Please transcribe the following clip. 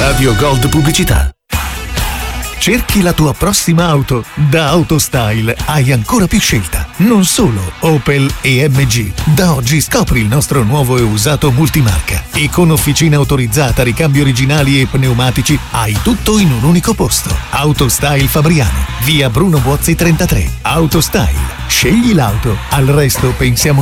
Radio Gold Pubblicità. Cerchi la tua prossima auto? Da AutoStyle hai ancora più scelta. Non solo Opel e MG. Da oggi scopri il nostro nuovo e usato multimarca. E con officina autorizzata, ricambi originali e pneumatici, hai tutto in un unico posto. AutoStyle Fabriano, via Bruno Buozzi 33. AutoStyle. Scegli l'auto, al resto pensiamo